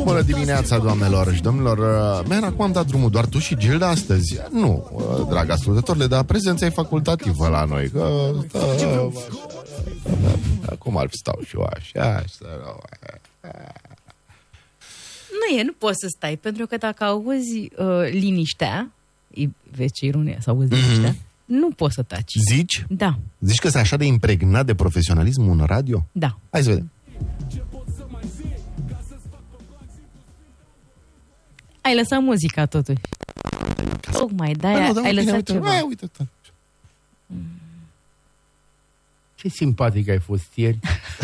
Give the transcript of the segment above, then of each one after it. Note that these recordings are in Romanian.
Bună dimineața, doamnelor și domnilor. Man, acum am dat drumul doar tu și Gilda astăzi? Nu, drag ascultătorile, dar prezența e facultativă la noi. Acum ar stau și eu așa. Nu poți să stai, pentru că dacă auzi liniștea, vezi ce ironie, să auzi liniștea, nu poți să taci. Zici? Da. Zici că sunt așa de impregnat de profesionalism în radio? Da. Hai să vedem. Ai lăsat muzica totuși. Tocmai, de-aia ai lăsat ceva. Uite. Ce simpatic ai fost ieri.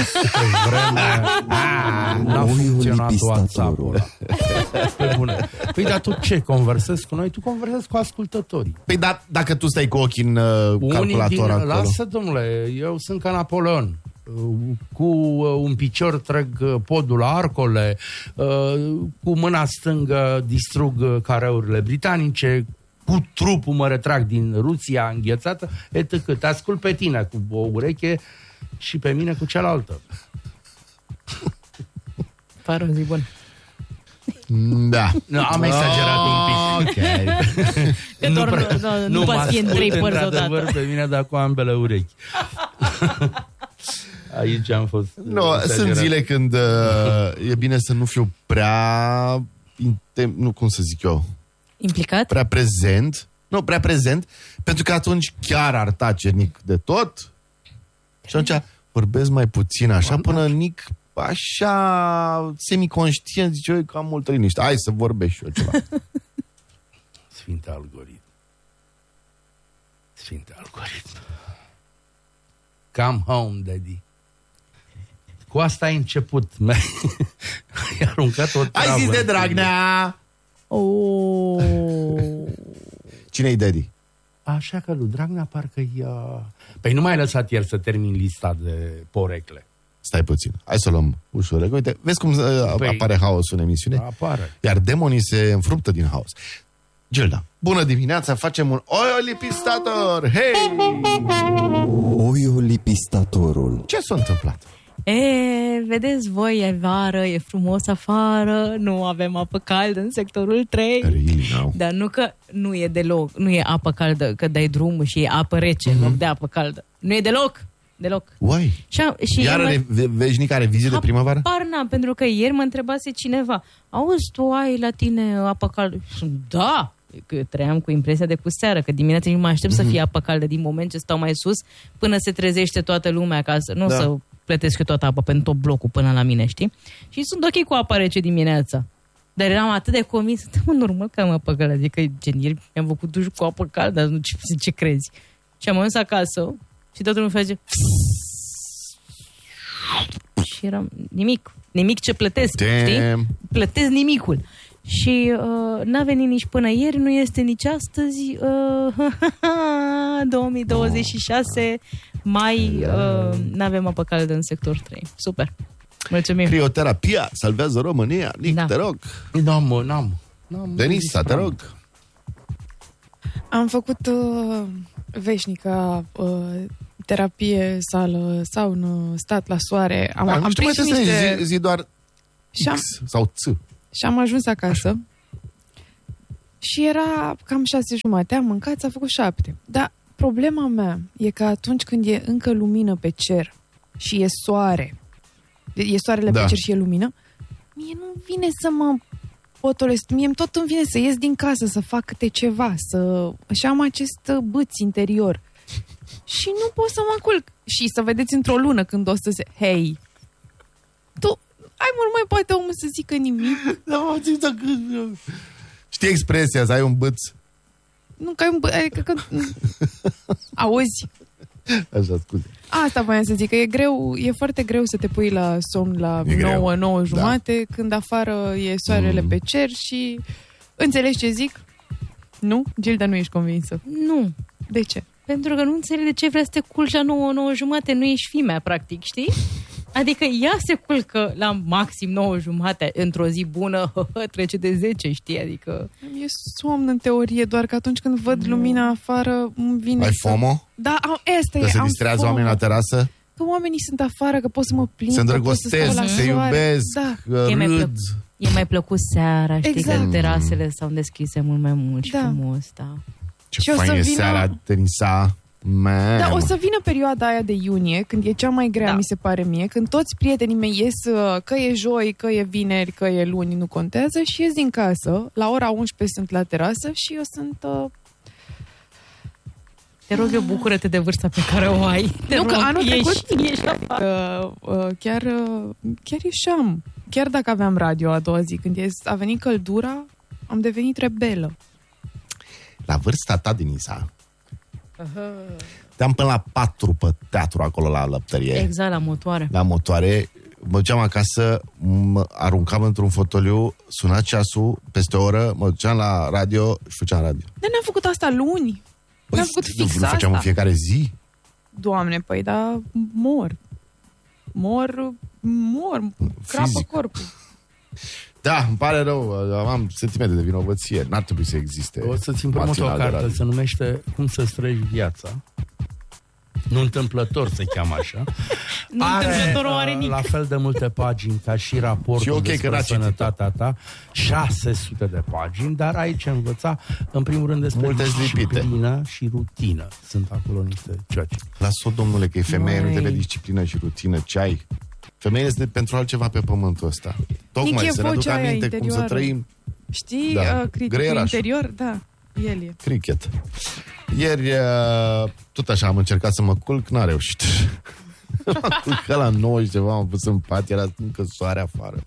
N-a funcționat WhatsApp-ul ăla. Păi, dar tu ce? Conversezi cu noi? Tu conversezi cu ascultătorii. Păi, dar dacă tu stai cu ochii în calculator acolo... Lasă, domnule, eu sunt ca Napoleon. Cu un picior trag podul la Arcole, cu mâna stângă distrug careurile britanice, cu trupul mă retrag din Rusia înghețată, etc. Te ascult pe tine cu o ureche și pe mine cu cealaltă. Pară o zi bună. Da. No, am exagerat un pic. Că nu poți fi în trei părți odată. Pe mine, dar cu ambele urechi. Aici am fost... Sunt zile când e bine să nu fiu prea... nu, cum să zic eu... Implicat? Prea prezent. Nu, prea prezent, pentru că atunci chiar ar tace Nic de tot. Și atunci vorbesc mai puțin așa, până Nic așa semiconștient zice, eu că am multă liniște. Hai să vorbesc și eu ceva. Sfinte algoritm. Come home, daddy. Cu asta ai început. I-a aruncat o travă. Hai zis de Dragnea! Cine-i daddy? Așa că lui Dragnea parcă ia... Păi nu mai ai lăsat el să termin lista de porecle. Stai puțin, hai să luăm ușor. Uite, vezi cum apare haosul în emisiune? Apare. Iar demonii se înfruptă din haos. Gilda, bună dimineața, facem un oiolipistator! Hei! Oiolipistatorul. Ce s-a întâmplat? Vedeți voi, e vară, e frumos afară, nu avem apă caldă în sectorul 3. Really, no. Dar nu că nu e deloc, nu e apă caldă, că dai drumul și e apă rece în loc de apă caldă. Nu e deloc. Uai, iar veșnic are vizie de primăvară? N-am, pentru că ieri mă întrebase cineva, auzi, tu ai la tine apă caldă? Da, că trăiam cu impresia de cuseară, că dimineața nu mă aștept să fie apă caldă din moment ce stau mai sus, până se trezește toată lumea acasă, nu să plătesc eu toată apă pentru tot blocul până la mine, știi? Și sunt ok cu apă rece dimineața. Dar eram atât de convins, normal că am apă caldă, adică gen, ieri mi-am făcut duș cu apă caldă, nu ce crezi. Și am ajuns acasă și totul îmi face... Și eram nimic ce plătesc, știi? Plătesc nimicul. Și n-a venit nici până ieri, nu este nici astăzi, 2026, mai n-avem apă caldă în sector 3. Super. Mulțumim. Crioterapia salvează România. Nic, te rog. N-am. Denisa, te rog. Am făcut veșnica terapie, sală, saună, stat la soare. Am prins niște... zi doar X sau Ț. Și am ajuns acasă și era cam 6:30. Am mâncat, s-a făcut 7. Dar problema mea e că atunci când e încă lumină pe cer și e soare, e soarele pe cer și e lumină, mie nu vine să mă potolesc. Mie tot îmi vine să ies din casă, să fac câte ceva, și am acest bâț interior. Și nu pot să mă culc. Și să vedeți într-o lună când o să se... Hei, tu... Ai mai poate omul să zică nimic. Știi expresia, să ai un bâț? Nu, că ai un bâț, adică că... Auzi? Așa, scuze. Asta voiam să zic, că e greu, e foarte greu să te pui la somn la 9 jumate, când afară e soarele pe cer și... Înțelegi ce zic? Nu? Gilda, nu ești convinsă? Nu. De ce? Pentru că nu înțeleg de ce vrea să te culci la 9 jumate, nu ești fimea, practic, știi? Adică ea se culcă la maxim 9 jumate într-o zi bună, trece de 10, știi? Adică... E somn în teorie, doar că atunci când văd lumina afară îmi vine Ai FOMO? Da, asta e. Că se distrează oamenii la terasă? Că oamenii sunt afară, că pot să mă plimb, se îndrăgostesc, se iubesc, râd. E mai plăcut seara, știi, Exact. că terasele s-au deschise mult mai mult și frumos, da. Ce Și o să fain e vină- seara, Denisa. Man. Da, o să vină perioada aia de iunie, când e cea mai grea, mi se pare mie, când toți prietenii mei ies, că e joi, că e vineri, că e luni, nu contează, și ies din casă, la ora 11 sunt la terasă și eu sunt... Te rog eu, bucură-te de vârsta pe care o ai. Te Nu, că rog, anul trecut ieși afară. chiar ieșeam. Chiar dacă aveam radio a doua zi, când a venit căldura, am devenit rebelă. La vârsta ta, Denisa, te-am până la 4 pe teatru acolo la lăptărie. Exact, la motoare. La motoare, mă duceam acasă, mă aruncam într-un fotoliu, suna ceasul, peste o oră, mă duceam la radio și făceam radio. Dar n-am făcut asta luni. N-am făcut fix nu făceam în asta. fiecare zi. Doamne, păi, dar mor, crapă Fizic. corpul. Da, îmi pare rău, am sentimente de vinovăție. N-ar trebui să existe. O să-ți împrumut o matinal de carte, radio. se numește Cum să-ți trăiești viața. Nu întâmplător se cheamă așa. Nu întâmplătorul are nici. La fel de multe pagini ca și raportul Și ok că despre n-a citit-o. sănătatea ta. 600 de pagini, dar aici învăța, în primul rând, despre Multe slipite. disciplină și rutină. Sunt acolo niște cioci. Lasă-o, domnule, că e femeie, nu Măi. trebuie disciplină și rutină. Ce ai? Femeile sunt pentru altceva pe pământul ăsta. Tocmai Nici e să ne aduc vocea aia aminte cum să interioară. trăim Știi, Da. criticul Greierașul. interior? Da, el e. cricket. Ieri, tot așa, am încercat să mă culc, n-a reușit. M-am culcat la 9 și ceva, am pus în pat, era încă soare afară.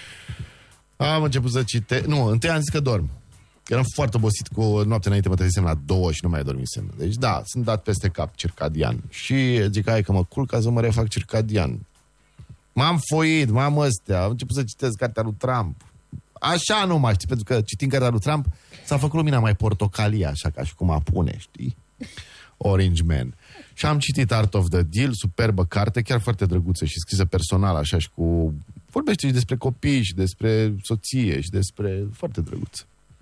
Am început să citesc. Nu, întâi am zis că dorm. Eram foarte obosit cu noaptea înainte, mă trezisem la 2 și nu mai dormisem. Deci da, sunt dat peste cap circadian. Și zic, hai că mă culc ca să mă refac circadian. M-am foit, m-am ăstea, am început să citesc cartea lui Trump. Așa numai, știi, pentru că citind cartea lui Trump s-a făcut lumina mai portocalie, așa ca și cum apune, știi? Orange Man. Și am citit Art of the Deal, superbă carte, chiar foarte drăguță și scrisă personal, așa, și cu... Vorbește și despre copii și despre soție și despre... Foarte drăguț.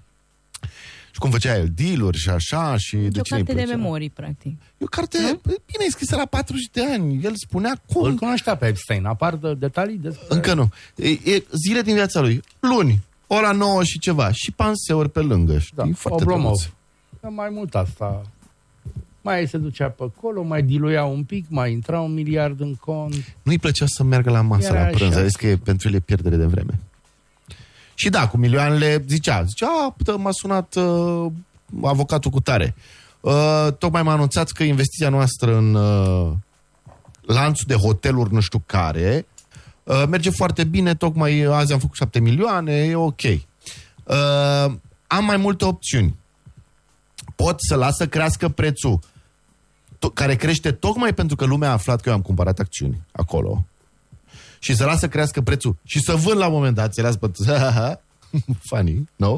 Și cum făcea el deal-uri și așa și... E de o cine îi carte de plăcea. memorii, practic. E o carte, bine, e scrisă la 40 de ani. El spunea cum... Îl cunoștea pe Epstein, apar de detalii despre... Încă nu. E zile din viața lui. Luni, ora 9 și ceva. Și panseuri pe lângă, știi? Da, Foarte Oblomov. drăguț. Că mai mult asta. Mai se ducea pe acolo, mai diluia un pic, mai intra 1 miliard în cont. Nu-i plăcea să meargă la masă Era la prânz. așa. A zis că e pentru el e pierdere de vreme. Și da, cu milioanele zicea, m-a sunat avocatul cu tare. Tocmai m-a anunțat că investiția noastră în lanțul de hoteluri nu știu care merge foarte bine, tocmai azi am făcut 7 milioane, e ok. Am mai multe opțiuni. Pot să las să crească prețul care crește tocmai pentru că lumea a aflat că eu am cumpărat acțiuni acolo și să las să crească prețul și să vând la un moment dat, ți-le funny, no?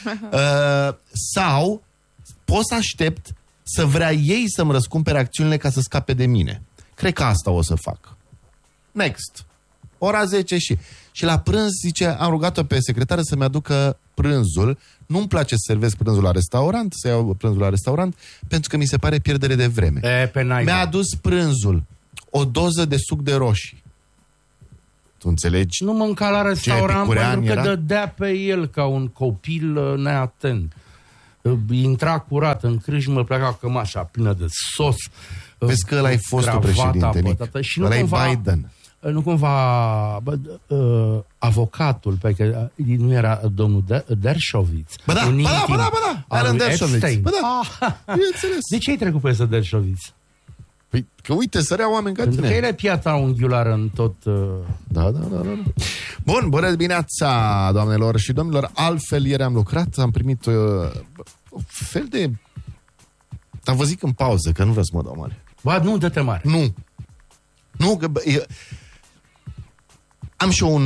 Sau pot să aștept să vrea ei să-mi răscumpere acțiunile ca să scape de mine. Cred că asta o să fac. Next. Ora 10 și la prânz, zice, am rugat-o pe secretară să-mi aducă prânzul. Nu-mi place să servesc prânzul la restaurant, să iau prânzul la restaurant, pentru că mi se pare pierdere de vreme. Pe naiba. Mi-a adus prânzul. O doză de suc de roșii. Tu înțelegi? Nu mânca la restaurant epicurean pentru că era? dădea pe el ca un copil neatent. Intra curat în crâșmă, pleca cămașa plină de sos. Vezi că ăla e fostul președinte, Nic. Și nu Ăla e cumva, Biden. nu cumva avocatul pe care nu era domnul Dershowitz. Ba da, un ba da, intim ba da, ba da. al Alan lui Dershowitz. Epstein. Ba da. Bineînțeles. De ce ai trecut pe ăsta Dershowitz? Păi, că uite, sărea oameni ca Pentru că tine. el e piatra unghiulară în tot... Da. Bun, bună dimineața, doamnelor și domnilor. Altfel, ieri am lucrat, am primit o fel de... Dar vă zic în pauză, că nu vreau să mă dau mare. Ba, nu, dă-te mare. Nu, că... Am și eu un...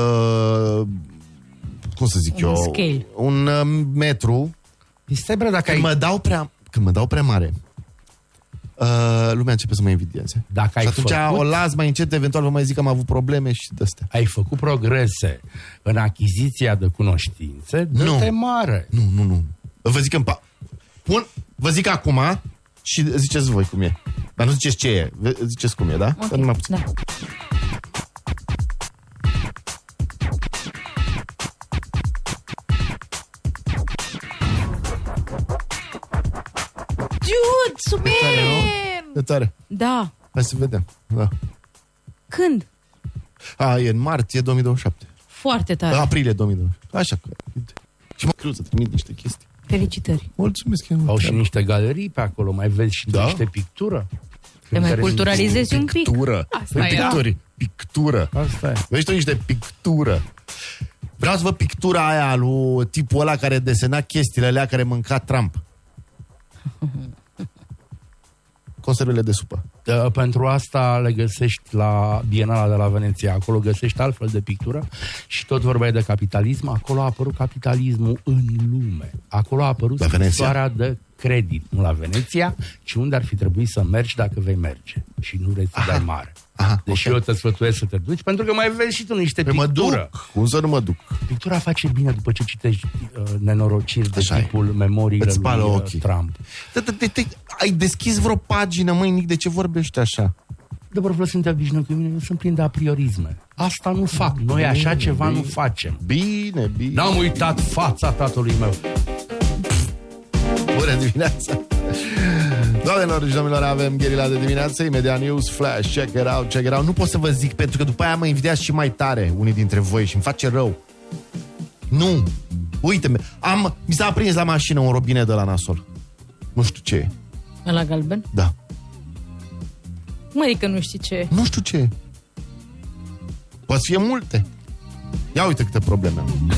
cum să zic Un eu? scale. Un metru. Stai, bre, dacă Când mă dau prea mare, lumea începe să mă invidieze. Dacă Și ai atunci făcut- o las mai încet, eventual vă mai zic că am avut probleme și de-astea. ai făcut progrese în achiziția de cunoștințe, dă-te mare. Nu. Vă zic vă zic acum și ziceți voi cum e. Dar nu ziceți ce e, ziceți cum e, da? Că nu mai puțin. Da. Super! De tare. Da. Hai să vedem. Da. Când? E în martie 2027. Foarte tare. Aprilie 2027. Așa că... Și mă creu să trimit niște chestii. Felicitări. Mulțumesc. Au și niște galerii pe acolo, mai vezi și Da? niște pictură. Te mai culturalizezi un pic. Pictură. Asta e. Picturi. Pictură. Asta e. Vezi tu niște pictură. Vreau să văd pictura aia lui tipul ăla care desena chestiile alea care mânca Trump. Conservele de supă. Pentru asta le găsești la Bienala de la Veneția. Acolo găsești altfel de pictură și tot vorbeai de capitalism. Acolo a apărut capitalismul în lume. Acolo a apărut La Veneția? scrisoarea de credit. Nu la Veneția, ci unde ar fi trebuit să mergi dacă vei merge. Și nu dai mare. Aha, Deși ok. eu te sfătuiesc să te duci, pentru că mai vezi și tu niște Păi mă pictură. duc. Cum să nu mă duc? Pictura face bine după ce citești nenorociri de Așa e. tipul memoriile Îți lui spală ochii. Trump. Ai deschis vreo pagină, măi, Nic, de ce vorbești așa? De vorbă sunt obișnuit cu mine, eu sunt plin de apriorisme. Asta nu fac. Noi așa ceva nu facem. Bine. N-am uitat fața tatălui meu. Bună dimineața! Doamnelor și domnilor, avem gherila de dimineață, imediat news, flash, check it out. Nu pot să vă zic, pentru că după aia mă invidiați și mai tare unii dintre voi și îmi face rău. Nu! Uite, mi s-a aprins la mașină un robinet de la nasol. Nu știu ce e. La galben? Da. Mă, adică nu știi ce e. Nu știu ce e. Poate să fie multe. Ia uite câte probleme am.